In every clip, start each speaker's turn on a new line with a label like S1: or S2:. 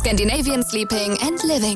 S1: Scandinavian Sleeping and Living.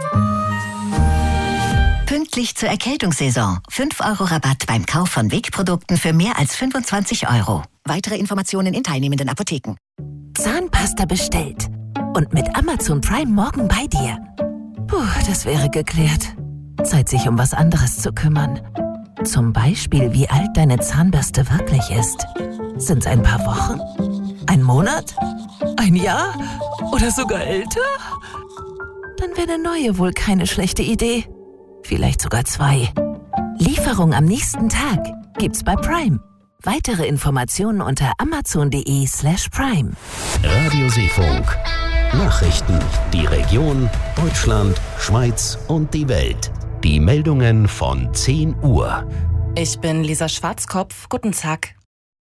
S2: Pünktlich zur Erkältungssaison. 5 € Rabatt beim Kauf von Wegprodukten für mehr als 25 €. Weitere Informationen in teilnehmenden Apotheken.
S3: Zahnpasta bestellt. Und mit Amazon Prime morgen bei dir. Puh, das wäre geklärt. Zeit, sich um was anderes zu kümmern. Zum Beispiel, wie alt deine Zahnbürste wirklich ist. Sind's ein paar Wochen? Ein Monat? Ein Jahr? Oder sogar älter? Dann wäre eine neue wohl keine schlechte Idee. Vielleicht sogar 2. Lieferung am nächsten Tag gibt's bei Prime. Weitere Informationen unter amazon.de/prime.
S4: Radio Seefunk. Nachrichten, die Region, Deutschland, Schweiz und die Welt. Die Meldungen von 10 Uhr.
S5: Ich bin Lisa Schwarzkopf. Guten Tag.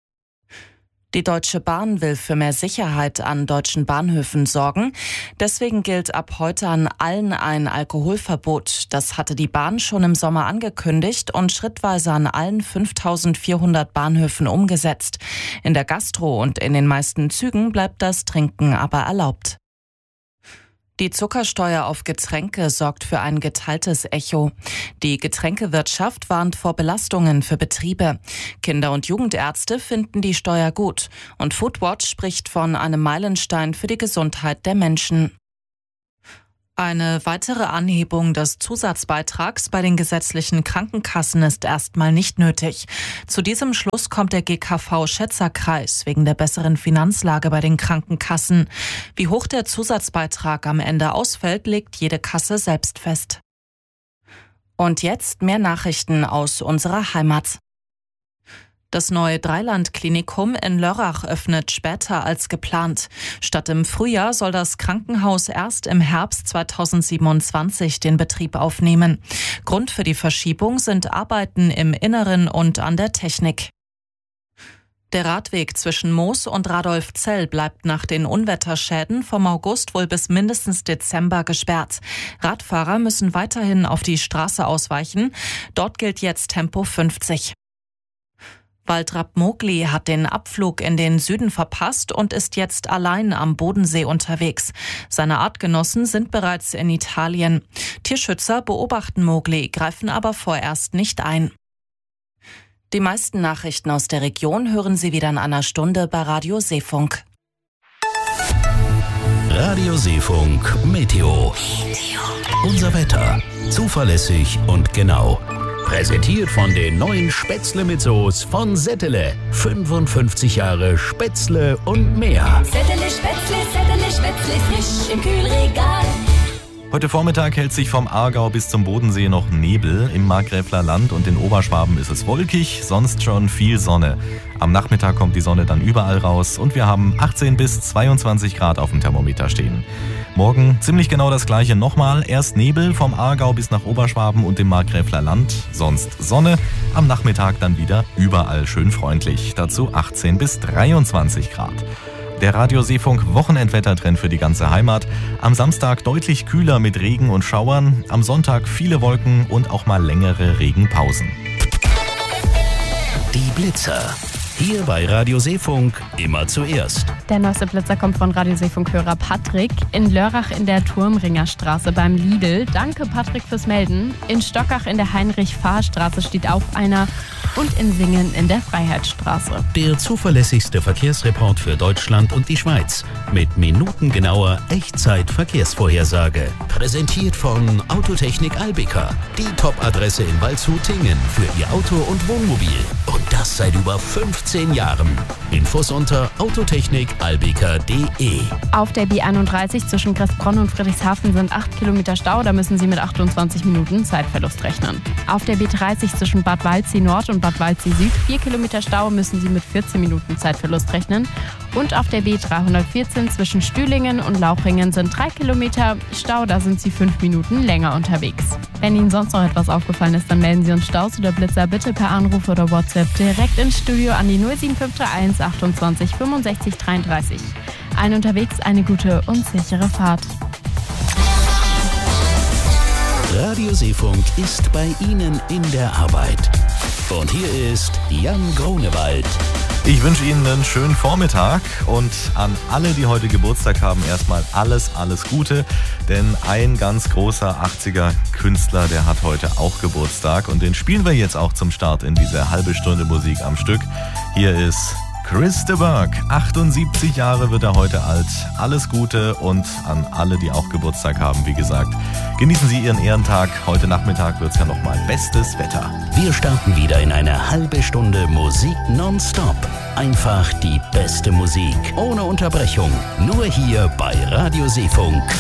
S5: Die Deutsche Bahn will für mehr Sicherheit an deutschen Bahnhöfen sorgen. Deswegen gilt ab heute an allen ein Alkoholverbot. Das hatte die Bahn schon im Sommer angekündigt und schrittweise an allen 5.400 Bahnhöfen umgesetzt. In der Gastro und in den meisten Zügen bleibt das Trinken aber erlaubt. Die Zuckersteuer auf Getränke sorgt für ein geteiltes Echo. Die Getränkewirtschaft warnt vor Belastungen für Betriebe. Kinder- und Jugendärzte finden die Steuer gut. Und Foodwatch spricht von einem Meilenstein für die Gesundheit der Menschen. Eine weitere Anhebung des Zusatzbeitrags bei den gesetzlichen Krankenkassen ist erstmal nicht nötig. Zu diesem Schluss kommt der GKV-Schätzerkreis wegen der besseren Finanzlage bei den Krankenkassen. Wie hoch der Zusatzbeitrag am Ende ausfällt, legt jede Kasse selbst fest. Und jetzt mehr Nachrichten aus unserer Heimat. Das neue Dreiland-Klinikum in Lörrach öffnet später als geplant. Statt im Frühjahr soll das Krankenhaus erst im Herbst 2027 den Betrieb aufnehmen. Grund für die Verschiebung sind Arbeiten im Inneren und an der Technik. Der Radweg zwischen Moos und Radolfzell bleibt nach den Unwetterschäden vom August wohl bis mindestens Dezember gesperrt. Radfahrer müssen weiterhin auf die Straße ausweichen. Dort gilt jetzt Tempo 50. Waltrapp Mogli hat den Abflug in den Süden verpasst und ist jetzt allein am Bodensee unterwegs. Seine Artgenossen sind bereits in Italien. Tierschützer beobachten Mogli, greifen aber vorerst nicht ein. Die meisten Nachrichten aus der Region hören Sie wieder in einer Stunde bei Radio Seefunk.
S4: Radio Seefunk Meteo. Unser Wetter. Zuverlässig und genau. Präsentiert von den neuen Spätzle mit Soße von Settele. 55 Jahre Spätzle und mehr.
S6: Settele Spätzle, frisch im Kühlregal.
S7: Heute Vormittag hält sich vom Aargau bis zum Bodensee noch Nebel. Im Markgräfler Land und in Oberschwaben ist es wolkig, sonst schon viel Sonne. Am Nachmittag kommt die Sonne dann überall raus und wir haben 18 bis 22 Grad auf dem Thermometer stehen. Morgen ziemlich genau das gleiche nochmal. Erst Nebel vom Aargau bis nach Oberschwaben und dem Markgräfler Land, sonst Sonne. Am Nachmittag dann wieder überall schön freundlich. Dazu 18 bis 23 Grad. Der Radio Seefunk Wochenendwettertrend für die ganze Heimat. Am Samstag deutlich kühler mit Regen und Schauern. Am Sonntag viele Wolken und auch mal längere Regenpausen.
S4: Die Blitzer. Hier bei Radio Seefunk immer zuerst.
S8: Der neueste Blitzer kommt von Radio Seefunk-Hörer Patrick. In Lörrach in der Turmringerstraße beim Lidl. Danke Patrick fürs Melden. In Stockach in der Heinrich-Fahr-Straße steht auch einer. Und in Singen in der Freiheitsstraße.
S4: Der zuverlässigste Verkehrsreport für Deutschland und die Schweiz. Mit minutengenauer Echtzeit-Verkehrsvorhersage. Präsentiert von Autotechnik Albika. Die Top-Adresse in Waldshut-Tingen für Ihr Auto und Wohnmobil. Und das seit über 15 Jahren. Infos unter autotechnikalbika.de.
S8: Auf der B31 zwischen Kressbronn und Friedrichshafen sind 8 Kilometer Stau. Da müssen Sie mit 28 Minuten Zeitverlust rechnen. Auf der B30 zwischen Bad Waldsee Nord und Bad Waldsee Süd 4 Kilometer Stau, müssen Sie mit 14 Minuten Zeitverlust rechnen. Und auf der B314 zwischen Stühlingen und Lauchringen sind 3 Kilometer Stau, da sind Sie 5 Minuten länger unterwegs. Wenn Ihnen sonst noch etwas aufgefallen ist, dann melden Sie uns Staus oder Blitzer bitte per Anruf oder WhatsApp direkt ins Studio an die 07531 28 65 33. Allen unterwegs eine gute und sichere Fahrt.
S4: Radio Seefunk ist bei Ihnen in der Arbeit. Und hier ist Jan Grunewald.
S7: Ich wünsche Ihnen einen schönen Vormittag und an alle, die heute Geburtstag haben, erstmal alles Gute. Denn ein ganz großer 80er-Künstler, der hat heute auch Geburtstag und den spielen wir jetzt auch zum Start in diese halbe Stunde Musik am Stück. Hier ist Chris de Burgh, 78 Jahre wird er heute alt. Alles Gute und an alle, die auch Geburtstag haben, wie gesagt. Genießen Sie Ihren Ehrentag. Heute Nachmittag wird es ja nochmal bestes Wetter.
S4: Wir starten wieder in eine halbe Stunde Musik nonstop. Einfach die beste Musik, ohne Unterbrechung. Nur hier bei Radio Seefunk.